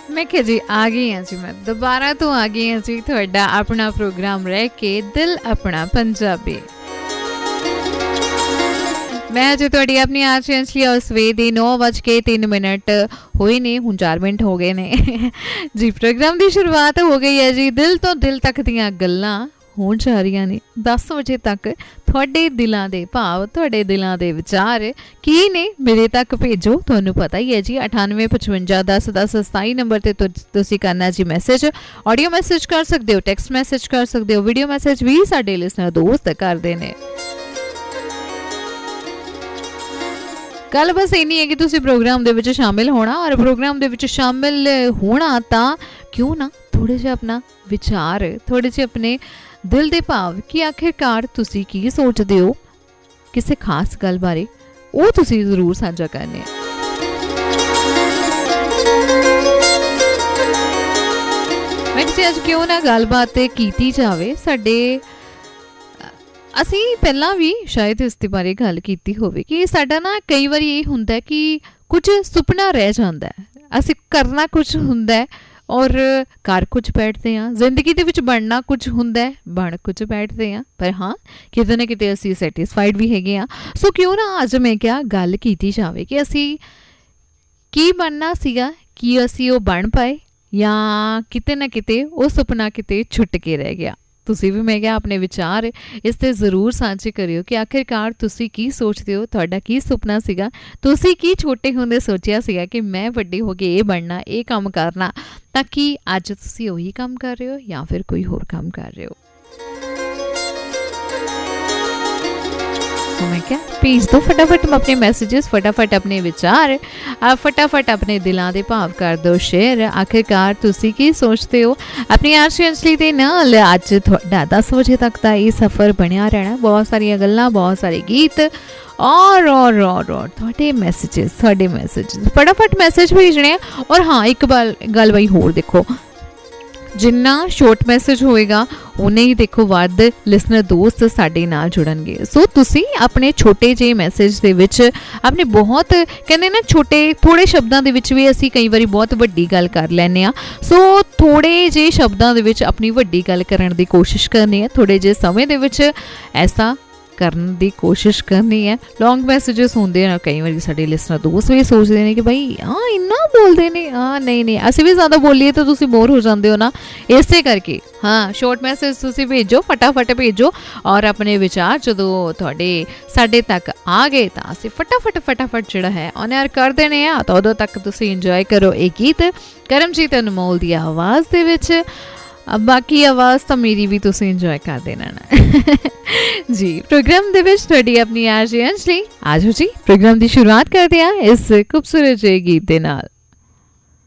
मैं क्या जी आ गई हाँ जी, मैं दोबारा तो आ गई हाँ जी। थोड़ा अपना प्रोग्राम रह के दिल अपना पंजाबी। मैं अजे थोड़ी अपनी आज अंजलि और सवेर दी 9:03 होए ने, हुण 4 मिनट हो गए ने जी। प्रोग्राम की शुरुआत हो गई है जी। दिल तो दिल तक दियां गल्लां होण जा रहीआं ने 10 वजे तक। थोड़े दिलों के भाव, थोड़े दिलों के विचार की ने मेरे तक भेजो। तुहानू पता ही है जी 9855101027 नंबर ते तुसी करना जी मैसेज। ऑडियो मैसेज कर सकते हो, टैक्सट मैसेज कर सकते हो, वीडियो मैसेज भी साडे लिसनर दोस्त करते हैं। गल बस इन्नी है कि तुसी प्रोग्राम दे विच शामिल होना, और प्रोग्राम दे विच शामिल होना तां क्यों ना थोड़े जे अपना विचार, थोड़े जे अपने दिल दे भाव कि आखिरकार तुसी की सोचदे हो किसी खास गल बारे, वो तुसी जरूर साझा करने। मैं किसी अज क्यों ना गलबात कीती जावे। साडे असी पहला भी शायद इसके बारे गल कीती होवे कि साडा ना कई बार ये हुंदा है कि कुछ सुपना रह जाता है, असी करना कुछ हुंदा है और कर कुछ बैठते हैं। जिंदगी दे विच बनना कुछ हुंदा है, बन कुछ बैठते हैं, पर हाँ किते ना किते असी सैटिस्फाइड भी हैगे आ। सो क्यों ना अज मैं क्या गल कीती जावे कि असी की बनना सीगा, कि असी वो बन पाए या किते ना किते वो सुपना किते छुट के रह गया। तुसी भी मैं क्या अपने विचार इस ते जरूर साझे करियो कि आखिरकार तुसी की सोचते हो, तुहाडा की सुपना सीगा, तुसी की छोटे होंदे सोचिया सीगा कि मैं वड्डी हो के ये बनना, ये काम करना, ताकि अज तुसी वही काम कर रहे हो या फिर कोई होर काम कर रहे हो। तो मैं क्या भेज दो फटाफट अपने मैसेजेस, फटाफट अपने विचार, फटाफट अपने दिलों के भाव कर दो शेयर। आखिरकार तुसी की सोचते हो अपनी आरसी अंजलि दे नाल। अज थोड़ा 10 बजे तक का ये सफ़र बनया रहना। बहुत सारिया गल्लां, बहुत सारे गीत और थोड़े मैसेजेस, फटाफट मैसेज भेजने। और हाँ एक गल बई होर देखो, जिन्ना शॉर्ट मैसेज होएगा उन्हें ही देखो वध लिसनर दोस्त साडे नाल जुड़नगे। सो तुसी अपने छोटे जे मैसेज दे विच अपने बहुत कहंदे ना छोटे थोड़े शब्दां दे विच भी असी कई बारी बहुत वड्डी गल कर लैने आ। सो थोड़े जे शब्दां दे विच अपनी वड्डी गल करन दी कोशिश करनी है, थोड़े जे समय दे विच ऐसा करने की कोशिश करनी है। लॉन्ग मैसेजेस होंगे ना, कई बार साडे लिसनर दोस्त भी सोचते हैं कि भाई हाँ इन्ना बोलते हैं, हाँ नहीं असी भी ज़्यादा बोलीए तो तुसी बोर हो जाते हो ना, इसे करके हाँ शॉर्ट मैसेज तुसी भेजो, फटाफट भेजो। और अपने विचार जो थोड़े साडे तक आ गए तो असी फटाफट जिहड़ा है ऑन एयर कर देने आ। तो उदों तक तुसी इंजॉय करो एक गीत करमजीत अनमोल दी आवाज़ दे विच। अब बाकी आवाज़ तो मेरी भी तुसी इंजॉय कर देना ना जी। प्रोग्राम दे विच तुहाडी अपनी आरजे अंजलि। आज जी प्रोग्राम की शुरुआत करते हैं इस खूबसूरत जे गीत दे नाल।